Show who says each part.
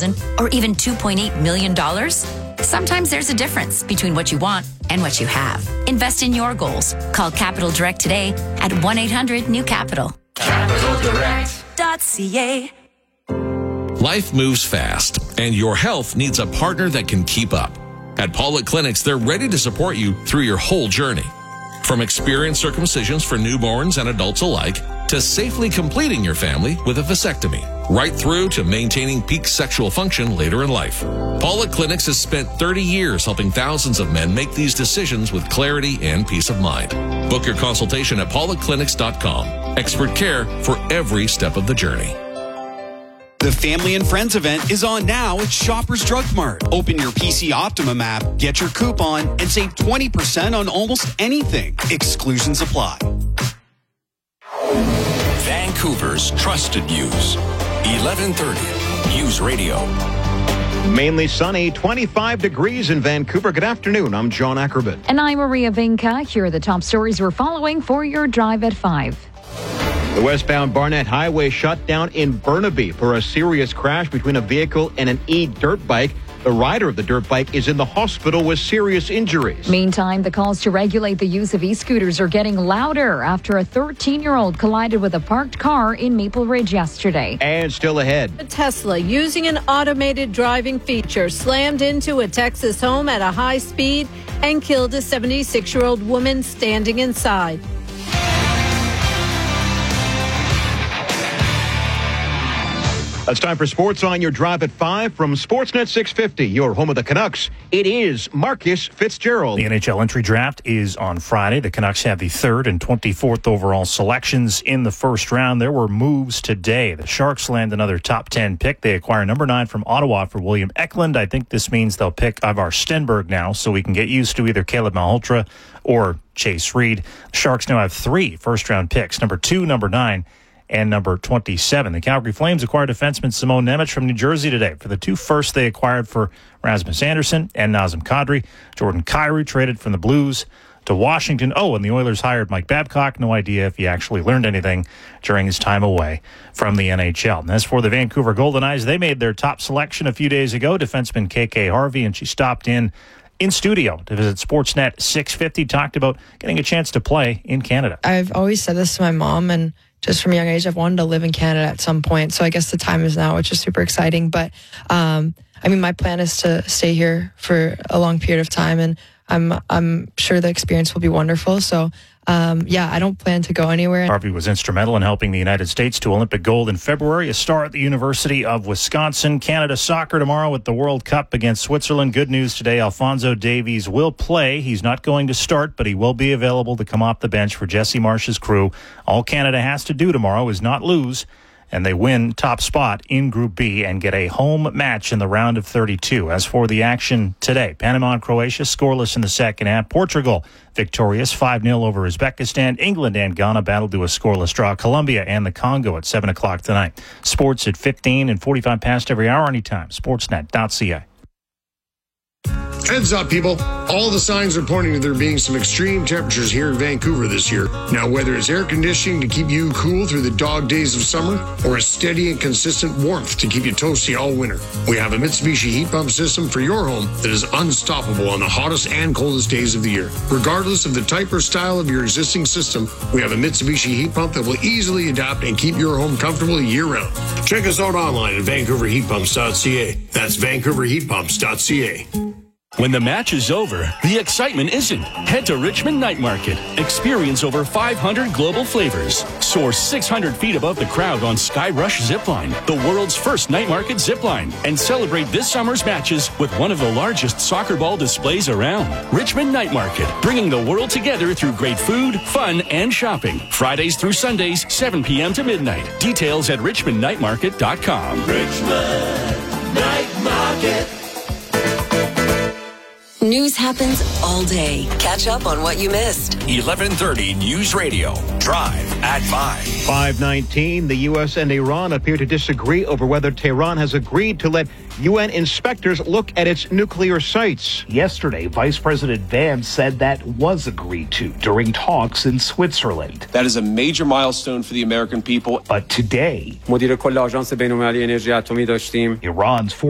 Speaker 1: $500,000 or even $2.8 million? Sometimes there's a difference between what you want and what you have. Invest in your goals. Call Capital Direct today at 1-800-NEW-CAPITAL. CapitalDirect.ca.
Speaker 2: Life moves fast, and your health needs a partner that can keep up. At Pollock Clinics, they're ready to support you through your whole journey. From experienced circumcisions for newborns and adults alike, to safely completing your family with a vasectomy, right through to maintaining peak sexual function later in life. Pollock Clinics has spent 30 years helping thousands of men make these decisions with clarity and peace of mind. Book your consultation at pollockclinics.com. Expert care for every step of the journey.
Speaker 3: The Family and Friends event is on now at Shoppers Drug Mart. Open your PC Optimum app, get your coupon, and save 20% on almost anything. Exclusions apply.
Speaker 4: Vancouver's trusted news. 1130 News Radio.
Speaker 5: Mainly sunny, 25 degrees in Vancouver. Good afternoon. I'm John Ackerman.
Speaker 6: And I'm Maria Vinca. Here are the top stories we're following for your drive at 5.
Speaker 5: The westbound Barnett Highway shut down in Burnaby for a serious crash between a vehicle and an e-dirt bike. The rider of the dirt bike is in the hospital with serious injuries.
Speaker 6: Meantime, the calls to regulate the use of e-scooters are getting louder after a 13-year-old collided with a parked car in Maple Ridge yesterday.
Speaker 5: And still ahead.
Speaker 7: A Tesla, using an automated driving feature, slammed into a Texas home at a high speed and killed a 76-year-old woman standing inside.
Speaker 5: It's time for sports on your drive at 5 from Sportsnet 650, your home of the Canucks. It is Marcus Fitzgerald.
Speaker 8: The NHL entry draft is on Friday. The Canucks have the 3rd and 24th overall selections in the first round. There were moves today. The Sharks land another top 10 pick. They acquire number 9 from Ottawa for William Eklund. I think this means they'll pick Ivar Stenberg now, so we can get used to either Caleb Malhotra or Chase Reed. The Sharks now have 3 first-round picks, number 2, number 9, and number 27. The Calgary Flames acquired defenseman Simone Nemec from New Jersey today. For the 2 firsts they acquired for Rasmus Anderson and Nazem Kadri. Jordan Kyrou traded from the Blues to Washington. Oh, and the Oilers hired Mike Babcock. No idea if he actually learned anything during his time away from the NHL. And as for the Vancouver Golden Knights, they made their top selection a few days ago, defenseman KK Harvey, and she stopped in studio to visit Sportsnet 650, talked about getting a chance to play in Canada.
Speaker 9: I've always said this to my mom, and just from a young age, I've wanted to live in Canada at some point. So I guess the time is now, which is super exciting. But my plan is to stay here for a long period of time, and I'm sure the experience will be wonderful. So I don't plan to go anywhere.
Speaker 8: Harvey was instrumental in helping the United States to Olympic gold in February, a star at the University of Wisconsin. Canada soccer tomorrow with the World Cup against Switzerland. Good news today, Alphonso Davies will play. He's not going to start, but he will be available to come off the bench for Jesse Marsh's crew. All Canada has to do tomorrow is not lose, and they win top spot in Group B and get a home match in the round of 32. As for the action today, Panama and Croatia scoreless in the second half. Portugal victorious 5-0 over Uzbekistan. England and Ghana battled to a scoreless draw. Colombia and the Congo at 7 o'clock tonight. Sports at 15 and 45 past every hour anytime. Sportsnet.ca.
Speaker 10: Heads up, people. All the signs are pointing to there being some extreme temperatures here in Vancouver this year. Now, whether it's air conditioning to keep you cool through the dog days of summer or a steady and consistent warmth to keep you toasty all winter, we have a Mitsubishi heat pump system for your home that is unstoppable on the hottest and coldest days of the year. Regardless of the type or style of your existing system, we have a Mitsubishi heat pump that will easily adapt and keep your home comfortable year-round. Check us out online at VancouverHeatPumps.ca. That's VancouverHeatPumps.ca.
Speaker 4: When the match is over, the excitement isn't. Head to Richmond Night Market. Experience over 500 global flavors. Soar 600 feet above the crowd on Skyrush Zipline, the world's first night market zipline. And celebrate this summer's matches with one of the largest soccer ball displays around. Richmond Night Market, bringing the world together through great food, fun, and shopping. Fridays through Sundays, 7 p.m. to midnight. Details at richmondnightmarket.com.
Speaker 11: Richmond Night Market.
Speaker 12: News happens all day. Catch up on what you missed.
Speaker 4: 1130 News Radio. Drive at 5.
Speaker 5: 5:19. The U.S. and Iran appear to disagree over whether Tehran has agreed to let UN inspectors look at its nuclear sites.
Speaker 13: Yesterday, Vice President Vance said that was agreed to during talks in Switzerland.
Speaker 14: That is a major milestone for the American people.
Speaker 13: But today,
Speaker 15: مدیر کل آژانس بین‌المللی انرژی اتمی داشتیم.
Speaker 13: Iran's